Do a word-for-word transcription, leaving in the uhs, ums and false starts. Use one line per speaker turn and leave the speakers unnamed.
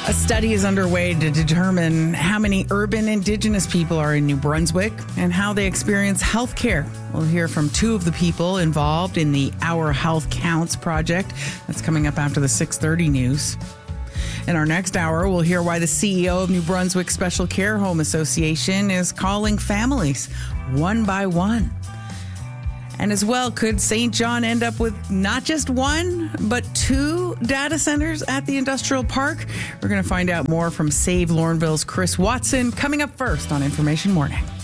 A study is underway to determine how many urban Indigenous people are in New Brunswick and how they experience health care. We'll hear from two of the people involved in the Our Health Counts project. That's coming up after the six thirty news. In our next hour, we'll hear why the C E O of New Brunswick Special Care Home Association is calling families one by one. And as well, could Saint John end up with not just one, but two data centers at the industrial park? We're going to find out more from Save Lornville's Chris Watson coming up first on Information Morning.